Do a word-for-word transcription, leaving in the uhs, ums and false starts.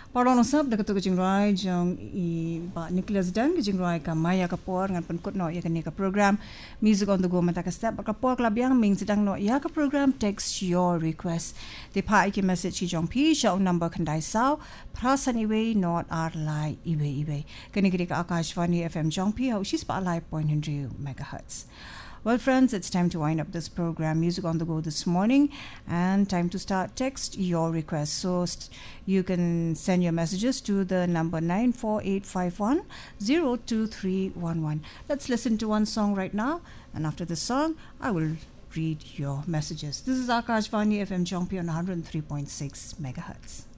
Parang sab na kato kajing rai jong i ba Nicholas Dan kajing rai ka Maya Kapor ngan penkut no ya ka program Music on the Go mata ka step ka por klab yang ming sedang no ya ka program text your request the pa ki message ki jong pi show number kandai sao prasan iwe not ar lai iwe iwe kani kiri ka Akashvani F M jong pi ho she's pa live point hundred megahertz. Well, friends, it's time to wind up this program, Music on the Go, this morning, and time to start text your requests. So st- you can send your messages to the number nine four eight five one zero two three one one. Let's listen to one song right now, and after the song, I will read your messages. This is Akashvani F M Jongpi on one hundred three point six megahertz.